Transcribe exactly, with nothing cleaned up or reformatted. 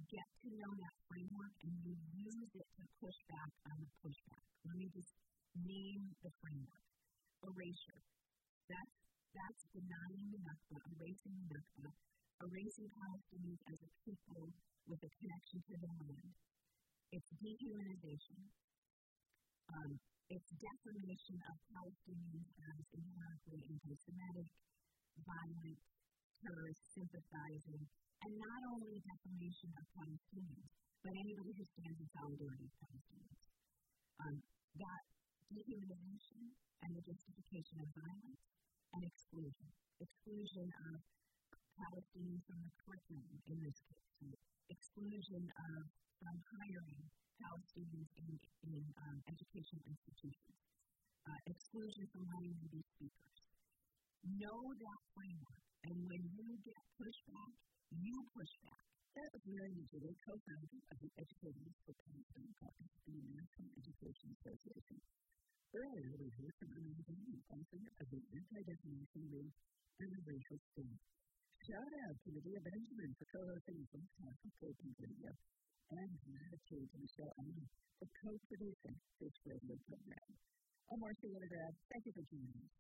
get to know that framework and you use it to push back on the pushback. Let me just name the framework. Erasure. That's, that's denying the Nakba, erasing the Nakba, erasing Palestinians as a people with a connection to the land. It's dehumanization. Um, it's defamation of Palestinians as inherently anti-Semitic, violent, terrorist sympathizing, and not only defamation of Palestinians, but anybody who stands in solidarity with Palestinians. Um, that dehumanization and the justification of violence and exclusion. Exclusion of Palestinians from the curriculum in this case. So exclusion of from hiring Palestinians in, in um, educational institutions. Uh, exclusion from letting them be speakers. Know that framework, and when you get pushback, you push back. That was Mary Magid, co-founder of the Educators for Palestine Caucus and the National Education Association. Earlier, we heard from Amanda Benney, author of the Anti-Defamation League and the Racial State. Shout out to Lydia Benjamin for co-hosting the first half of Copeland Radio, and gratitude to Michelle Allen for co-producing this radio program. I'm Marcia Winograd. Thank you for joining us.